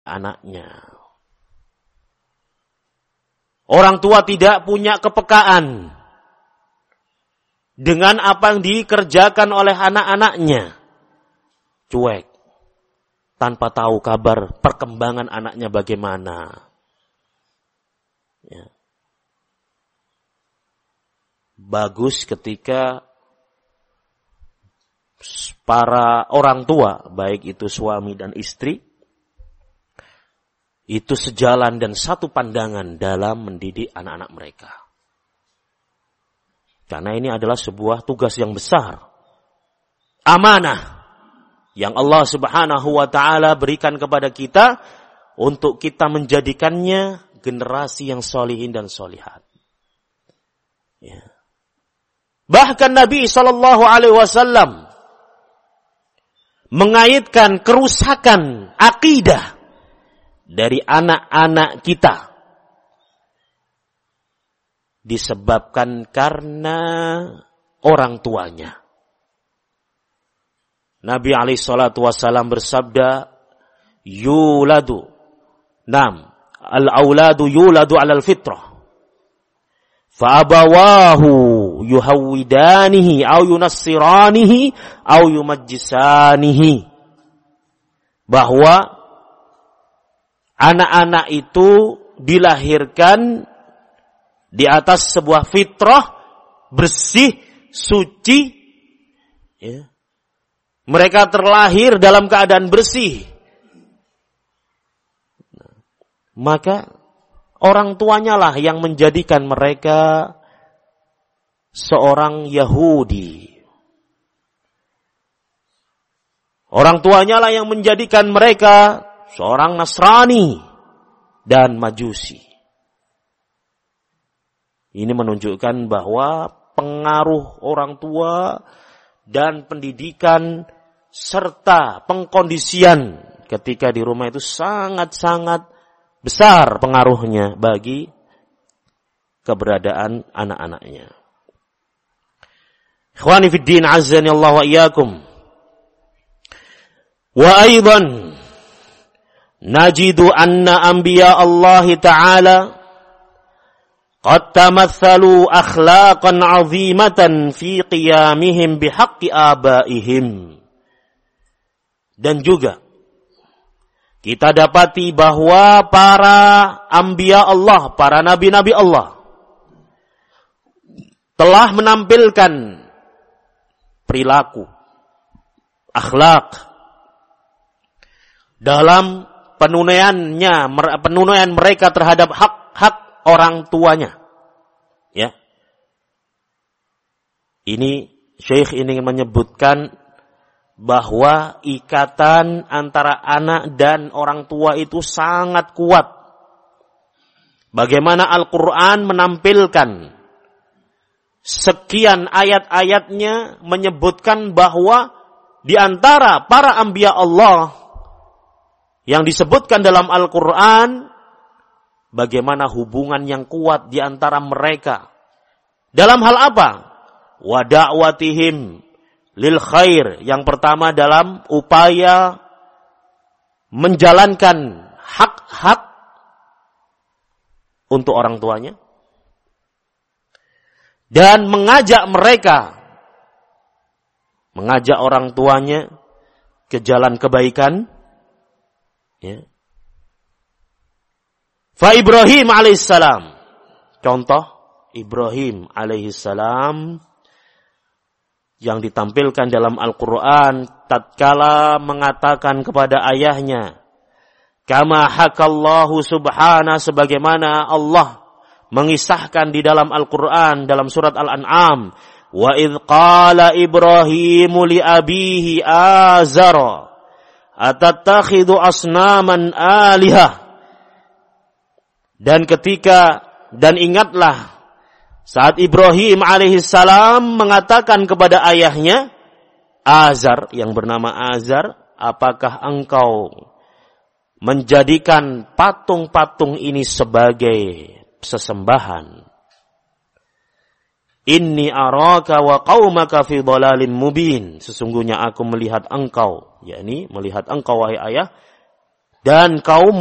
anaknya. Orang tua tidak punya kepekaan dengan apa yang dikerjakan oleh anak-anaknya. Cuek. Tanpa tahu kabar perkembangan anaknya bagaimana. Ya. Bagus ketika para orang tua, baik itu suami dan istri, itu sejalan dan satu pandangan dalam mendidik anak-anak mereka. Karena ini adalah sebuah tugas yang besar. Amanah yang Allah Subhanahu wa ta'ala berikan kepada kita untuk kita menjadikannya generasi yang solihin dan solihat. Ya. Bahkan Nabi SAW mengaitkan kerusakan akidah dari anak-anak kita disebabkan karena orang tuanya. Nabi SAW bersabda, al-auladu yuladu alal fitrah, fa'abawahu yuhawwidanihi au yunassiranihi au yumajjisanihi. Bahwa anak-anak itu dilahirkan di atas sebuah fitrah bersih, suci. Ya. Mereka terlahir dalam keadaan bersih. Maka orang tuanya lah yang menjadikan mereka seorang Yahudi. Orang tuanya lah yang menjadikan mereka seorang Nasrani dan Majusi. Ini menunjukkan bahwa pengaruh orang tua dan pendidikan serta pengkondisian ketika di rumah itu sangat-sangat besar pengaruhnya bagi keberadaan anak-anaknya. Ikhwani fid din, azzani Allah wa iyyakum. Wa aidan najidu anna anbiya Allah Ta'ala qad tamathalu akhlaqan 'azimatan fi qiyamihim bihaqqi abaihim. Dan juga kita dapati bahwa para anbiya Allah, para nabi-nabi Allah telah menampilkan perilaku, akhlak dalam penunaian mereka terhadap hak orang tuanya. Ya. Ini Syekh ini menyebutkan bahwa ikatan antara anak dan orang tua itu sangat kuat. Bagaimana Al-Quran menampilkan sekian ayat-ayatnya menyebutkan bahwa di antara para anbiya Allah yang disebutkan dalam Al-Quran, bagaimana hubungan yang kuat di antara mereka. Dalam hal apa? Wa da'watihim lil khair. Yang pertama dalam upaya menjalankan hak-hak untuk orang tuanya. Dan mengajak orang tuanya ke jalan kebaikan. Ya. Fa Ibrahim alaihissalam. Contoh Ibrahim alaihissalam yang ditampilkan dalam Al-Quran tatkala mengatakan kepada ayahnya, kama hakallahu subhana, sebagaimana Allah mengisahkan di dalam Al-Quran dalam surat Al-An'am, wa idh qala Ibrahimu li abihi azara atattakhidhu asnaman alihah. Dan ingatlah saat Ibrahim alaihissalam mengatakan kepada ayahnya Azar, yang bernama Azar, apakah engkau menjadikan patung-patung ini sebagai sesembahan? Inni araka wa qaumaka fi dhalalin mubin. Sesungguhnya aku melihat engkau, yakni melihat engkau wahai ayah dan kaum